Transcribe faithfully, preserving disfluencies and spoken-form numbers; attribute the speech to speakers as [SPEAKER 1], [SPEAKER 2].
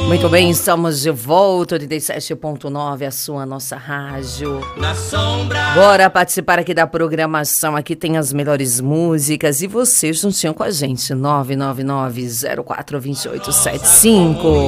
[SPEAKER 1] Muito bem, estamos de volta, oitenta e sete ponto nove, a sua, a nossa rádio.
[SPEAKER 2] Na sombra.
[SPEAKER 1] Bora participar aqui da programação, aqui tem as melhores músicas e você juntinho com a gente, nove nove nove, zero quatro dois oito sete cinco.